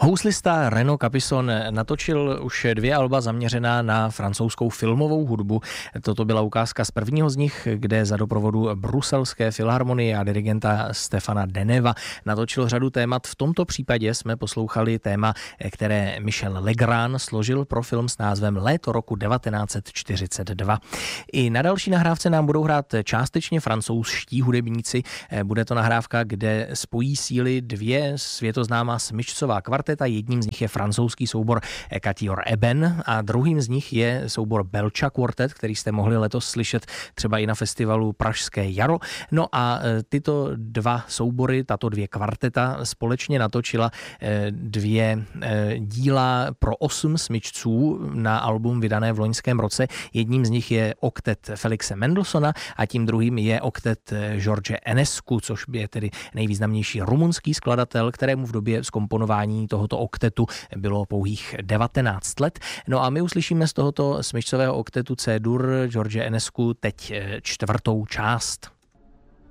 Houslista Renaud Capison natočil už 2 alba zaměřená na francouzskou filmovou hudbu. Toto byla ukázka z prvního z nich, kde za doprovodu bruselské filharmonie a dirigenta Stefana Deneva natočil řadu témat. V tomto případě jsme poslouchali téma, které Michel Legrand složil pro film s názvem Léto roku 1942. I na další nahrávce nám budou hrát částečně francouzští hudebníci. Bude to nahrávka, kde spojí síly 2 světoznámá smyčcová kvarteta. Jedním z nich je francouzský soubor Quatuor Eben a druhým z nich je soubor Belcha Quartet, který jste mohli letos slyšet třeba i na festivalu Pražské jaro. No a tyto 2 soubory, tato 2 kvarteta společně natočila 2 díla pro 8 smyčců na album vydané v loňském roce. Jedním z nich je oktet Felixe Mendelssohna a tím druhým je oktet George Enescu, což je tedy nejvýznamnější rumunský skladatel, kterému v době zkomponování tohoto oktetu bylo pouhých 19 let. No a my uslyšíme z tohoto smyčcového oktetu C-dur George Enescu teď 4. část.